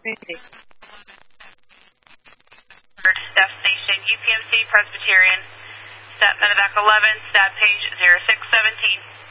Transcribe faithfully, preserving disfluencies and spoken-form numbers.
Maybe. Staff Station, U P M C Presbyterian, Stat Medevac eleven, Stat Page zero six seventeen.